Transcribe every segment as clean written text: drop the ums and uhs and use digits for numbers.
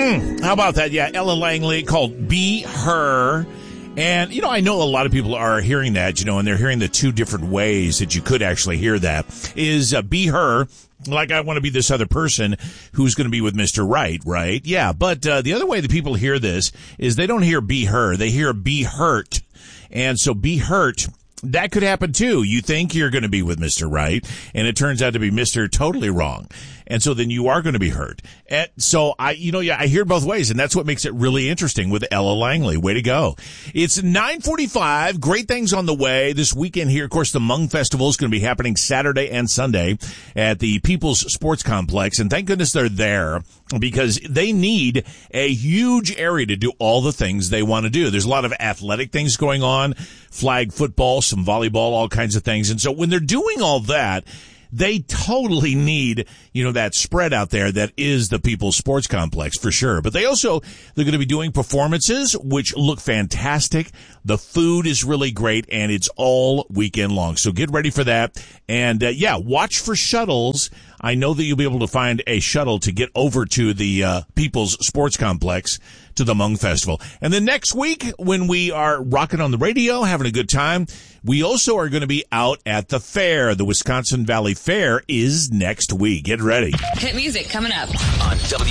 How about that? Yeah, Ella Langley called Be Her. And, I know a lot of people are hearing that, and they're hearing the two different ways that you could actually hear that is Be Her, like I want to be this other person who's going to be with Mr. Right, right? Yeah, but the other way that people hear this is they don't hear Be Her, they hear Be Hurt. And so Be Hurt, that could happen too. You think you're going to be with Mr. Right, and it turns out to be Mr. Totally Wrong. And so then you are going to be hurt. And so I hear both ways, and that's what makes it really interesting with Ella Langley. Way to go. It's 9:45. Great things on the way this weekend here. Of course, the Hmong Festival is going to be happening Saturday and Sunday at the People's Sports Complex. And thank goodness they're there because they need a huge area to do all the things they want to do. There's a lot of athletic things going on, flag football, some volleyball, all kinds of things. And so when they're doing all that, they totally need, that spread out there that is the People's Sports Complex for sure. But they're going to be doing performances which look fantastic. The food is really great, and it's all weekend long. So get ready for that. And, watch for shuttles. I know that you'll be able to find a shuttle to get over to the People's Sports Complex to the Hmong Festival. And then next week, when we are rocking on the radio, having a good time, we also are going to be out at the fair. The Wisconsin Valley Fair is next week. Get ready. Hit music coming up on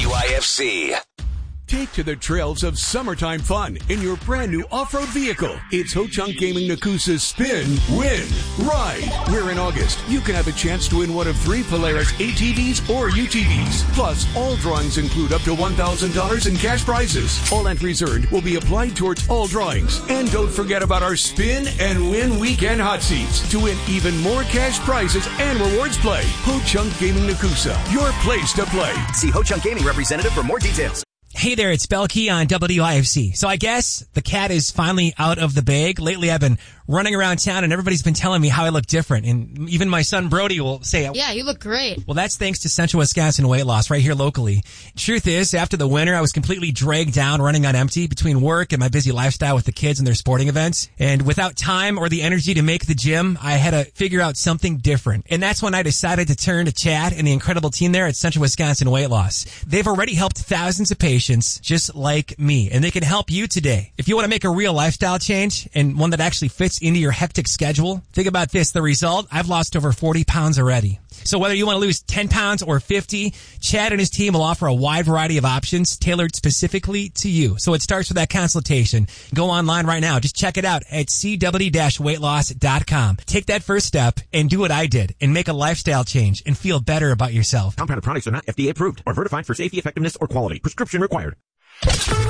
WIFC. Take to the trails of summertime fun in your brand new off-road vehicle. It's Ho-Chunk Gaming Nakusa's Spin, Win, Ride. Where in August, you can have a chance to win one of 3 Polaris ATVs or UTVs. Plus, all drawings include up to $1,000 in cash prizes. All entries earned will be applied towards all drawings. And don't forget about our Spin and Win Weekend Hot Seats to win even more cash prizes and rewards play. Ho-Chunk Gaming Nakusa, your place to play. See Ho-Chunk Gaming representative for more details. Hey there, it's Belkey on WIFC. So I guess the cat is finally out of the bag. Lately I've been running around town and everybody's been telling me how I look different. And even my son Brody will say, yeah, you look great. Well, that's thanks to Central Wisconsin Weight Loss right here locally. Truth is, after the winter, I was completely dragged down running on empty between work and my busy lifestyle with the kids and their sporting events. And without time or the energy to make the gym, I had to figure out something different. And that's when I decided to turn to Chad and the incredible team there at Central Wisconsin Weight Loss. They've already helped thousands of patients just like me, and they can help you today. If you want to make a real lifestyle change and one that actually fits into your hectic schedule, think about this. The result, I've lost over 40 pounds already. So whether you want to lose 10 pounds or 50, Chad and his team will offer a wide variety of options tailored specifically to you. So it starts with that consultation. Go online right now. Just check it out at cw-weightloss.com. Take that first step and do what I did and make a lifestyle change and feel better about yourself. Compounded products are not FDA approved or certified for safety, effectiveness, or quality. Prescription required.